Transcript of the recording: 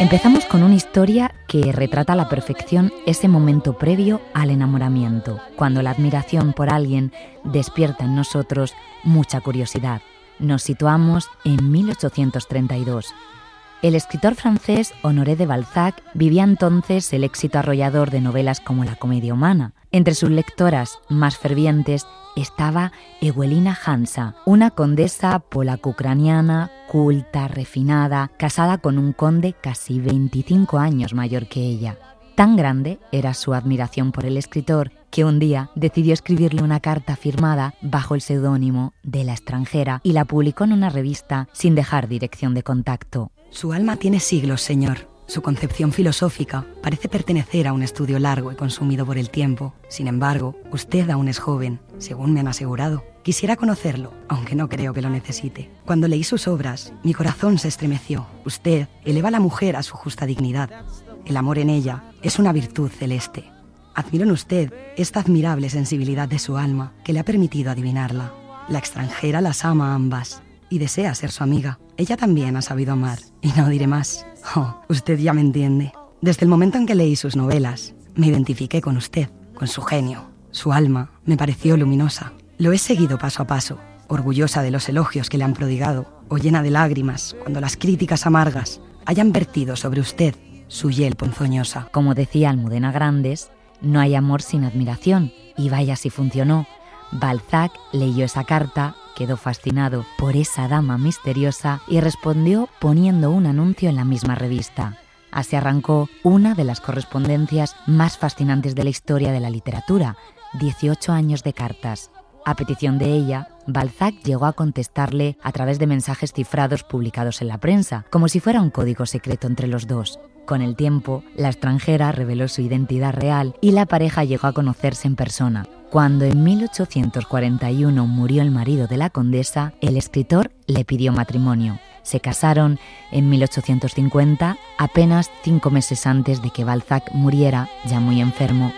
Empezamos con una historia que retrata a la perfección ese momento previo al enamoramiento, cuando la admiración por alguien despierta en nosotros mucha curiosidad. Nos situamos en 1832. El escritor francés Honoré de Balzac vivía entonces el éxito arrollador de novelas como La comedia humana. Entre sus lectoras más fervientes estaba Ewelina Hansa, una condesa polaco-ucraniana, culta, refinada, casada con un conde casi 25 años mayor que ella. Tan grande era su admiración por el escritor que un día decidió escribirle una carta firmada bajo el seudónimo de La extranjera y la publicó en una revista sin dejar dirección de contacto. Su alma tiene siglos, señor. Su concepción filosófica parece pertenecer a un estudio largo y consumido por el tiempo. Sin embargo, usted aún es joven, según me han asegurado. Quisiera conocerlo, aunque no creo que lo necesite. Cuando leí sus obras, mi corazón se estremeció. Usted eleva a la mujer a su justa dignidad. El amor en ella es una virtud celeste. Admiro en usted esta admirable sensibilidad de su alma que le ha permitido adivinarla. La extranjera las ama a ambas y desea ser su amiga. Ella también ha sabido amar, y no diré más. Oh, usted ya me entiende. Desde el momento en que leí sus novelas, me identifiqué con usted, con su genio. Su alma me pareció luminosa. Lo he seguido paso a paso, orgullosa de los elogios que le han prodigado, o llena de lágrimas cuando las críticas amargas hayan vertido sobre usted su hiel ponzoñosa. Como decía Almudena Grandes, no hay amor sin admiración, y vaya si funcionó. Balzac leyó esa carta, quedó fascinado por esa dama misteriosa y respondió poniendo un anuncio en la misma revista. Así arrancó una de las correspondencias más fascinantes de la historia de la literatura, 18 años de cartas. A petición de ella, Balzac llegó a contestarle a través de mensajes cifrados publicados en la prensa, como si fuera un código secreto entre los dos. Con el tiempo, la extranjera reveló su identidad real y la pareja llegó a conocerse en persona. Cuando en 1841 murió el marido de la condesa, el escritor le pidió matrimonio. Se casaron en 1850, apenas 5 meses antes de que Balzac muriera, ya muy enfermo,